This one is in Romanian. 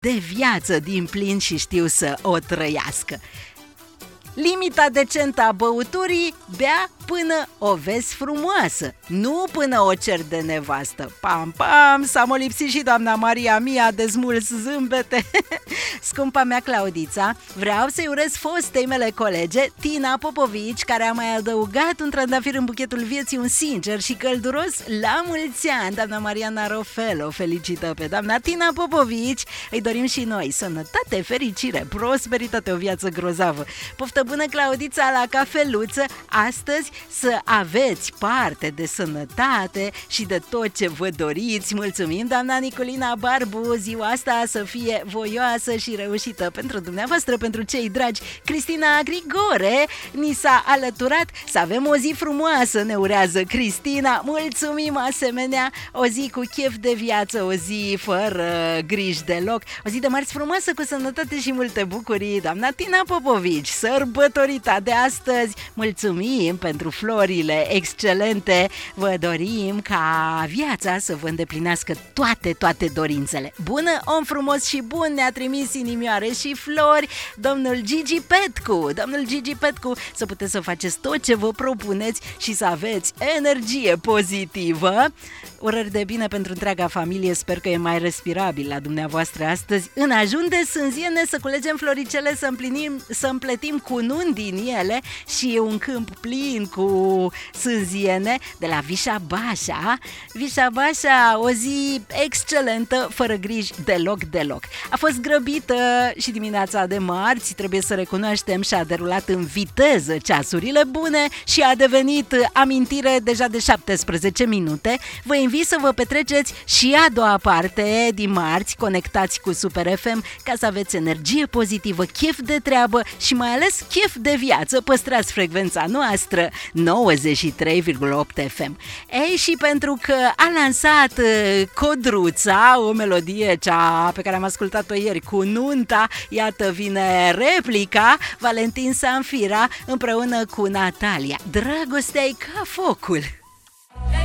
de viață din plin și știu să o trăiască. Limita decentă a băuturii, bea până o vezi frumoasă, nu până o cer de nevastă. Pam, pam, s-a molipsit și doamna Maria Mia de smuls zâmbete. Scumpa mea Claudița, vreau să-i urez fostei mele colege, Tina Popovici, care a mai adăugat un trandafir în buchetul vieții, un sincer și călduros la mulți ani. Doamna Mariana Rofel o felicită pe doamna Tina Popovici. Îi dorim și noi sănătate, fericire, prosperitate, o viață grozavă. Poftă bună, Claudița, la cafeluță. Astăzi să aveți parte de sănătate și de tot ce vă doriți. Mulțumim, doamna Nicolina Barbu, ziua asta să fie voioasă și reușită pentru dumneavoastră, pentru cei dragi. Cristina Grigore ni s-a alăturat. Să avem o zi frumoasă, ne urează Cristina. Mulțumim asemenea, o zi cu chef de viață, o zi fără griji deloc, o zi de marți frumoasă cu sănătate și multe bucurii. Doamna Tina Popovici, sărbătorita de astăzi, mulțumim pentru florile excelente. Vă dorim ca viața să vă îndeplinească toate dorințele. Bună, om frumos și bun, ne-a trimis inimioare și flori domnul Gigi Petcu. Domnul Gigi Petcu, să puteți să faceți tot ce vă propuneți și să aveți energie pozitivă. Urări de bine pentru întreaga familie, sper că e mai respirabil la dumneavoastră astăzi. În ajun de sânziene, să culegem floricele, să împletim cununi din ele și un câmp plin cu sânziene de la Vișa Bașa. Vișa Bașa, o zi excelentă, fără griji deloc. A fost grăbită și dimineața de marți, trebuie să recunoaștem, și a derulat în viteză ceasurile bune și a devenit amintire deja de 17 minute. Vă invit să vă petreceți și a doua parte din marți conectați cu Super FM ca să aveți energie pozitivă, chef de treabă și mai ales chef de viață. Păstrați frecvența noastră 93,8 FM. Ei, și pentru că a lansat Codruța, o melodie cea pe care am ascultat-o ieri cu nunta, iată vine replica, Valentin Sanfira împreună cu Natalia. Dragostea e ca focul.